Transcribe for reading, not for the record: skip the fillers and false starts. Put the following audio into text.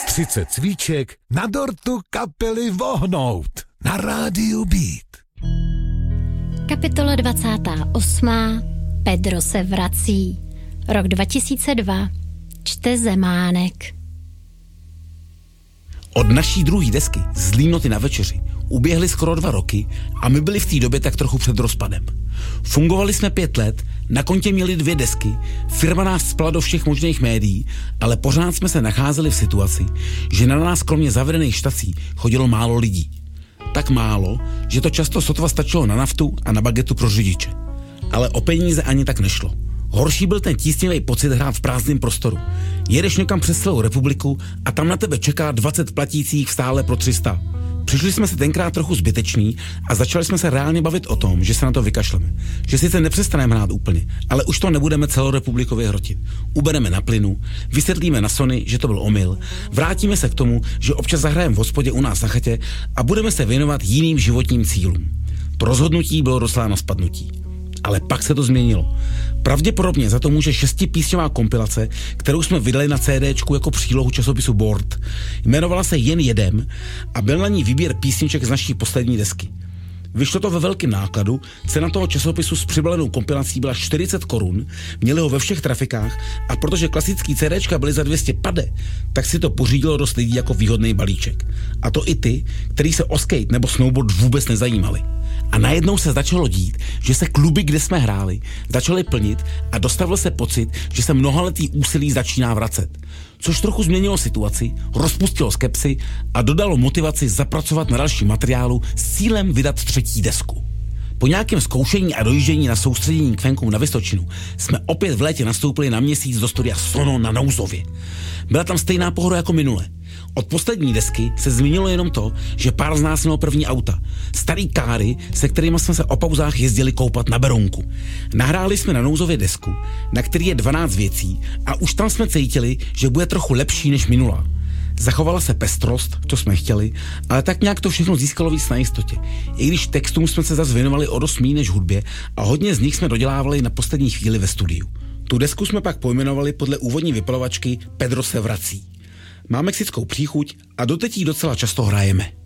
30 cvíček na dortu kapely Vohnout na rádiu Beat. Kapitola 28. Pedro se vrací. Rok 2002. Čte Zemánek. Od naší druhé desky Z línoty na večeři uběhly skoro 2 roky a my byli v té době tak trochu před rozpadem. Fungovali jsme 5 let, na kontě měli 2 desky, firma nás spala do všech možných médií, ale pořád jsme se nacházeli v situaci, že na nás kromě zavřených štací chodilo málo lidí. Tak málo, že to často sotva stačilo na naftu a na bagetu pro řidiče. Ale o peníze ani tak nešlo. Horší byl ten tísnivý pocit hrát v prázdném prostoru. Jedeš někam přes celou republiku a tam na tebe čeká 20 platících v stále pro 300. Přišli jsme se tenkrát trochu zbyteční a začali jsme se reálně bavit o tom, že se na to vykašleme. Že sice nepřestaneme hrát úplně, ale už to nebudeme celorepublikově hrotit. Ubereme na plynu, vysvětlíme na Sony, že to byl omyl, vrátíme se k tomu, že občas zahrajeme v hospodě u nás na chatě a budeme se věnovat jiným životním cílům. To rozhodnutí bylo doslova na spadnutí. Ale pak se to změnilo. Pravděpodobně za to může 6písňová kompilace, kterou jsme vydali na CDčku jako přílohu časopisu Board. Jmenovala se Jen jedem a byl na ní výběr písniček z naší poslední desky. Vyšlo to ve velkém nákladu, cena toho časopisu s přibalenou kompilací byla 40 korun, měli ho ve všech trafikách a protože klasický CDčka byly za 200 pade, tak si to pořídilo dost lidí jako výhodný balíček. A to i ty, který se o skate nebo snowboard vůbec nezajímali. A najednou se začalo dít, že se kluby, kde jsme hráli, začaly plnit a dostavil se pocit, že se mnohaletý úsilí začíná vracet. Což trochu změnilo situaci, rozpustilo skepsi a dodalo motivaci zapracovat na další materiálu s cílem vydat 3. desku. Po nějakém zkoušení a dojíždění na soustředění k fankům na Vysočinu jsme opět v létě nastoupili na měsíc do studia Sono na Nouzově. Byla tam stejná pohoda jako minule. Od poslední desky se změnilo jenom to, že pár z nás mělo první auta. Starý káry, se kterými jsme se o pauzách jezdili koupat na Berounku. Nahráli jsme na Nouzově desku, na který je 12 věcí a už tam jsme cítili, že bude trochu lepší než minulá. Zachovala se pestrost, to jsme chtěli, ale tak nějak to všechno získalo víc na jistotě. I když textům jsme se zase věnovali o dost míň než hudbě a hodně z nich jsme dodělávali na poslední chvíli ve studiu. Tu desku jsme pak pojmenovali podle úvodní vypalovačky Pedro se vrací. Má mexickou příchuť a doteď ji docela často hrajeme.